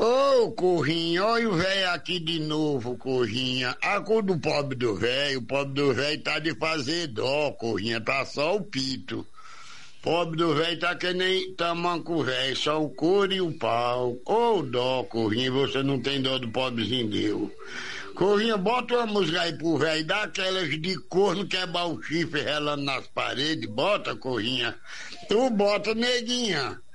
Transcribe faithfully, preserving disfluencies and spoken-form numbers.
Ô, Corrinha, olha o velho aqui de novo, Corrinha. A cor do pobre do velho, o pobre do velho tá de fazer dó, Corrinha, tá só o pito. Pobre do velho tá que nem tamanco velho, só o couro e o pau. Ô, dó, Corrinha, você não tem dó do pobrezinho Deus. Corrinha, bota uma música aí pro velho, dá aquelas de corno quebrar o chifre relando nas paredes, bota, Corrinha. Tu bota, neguinha.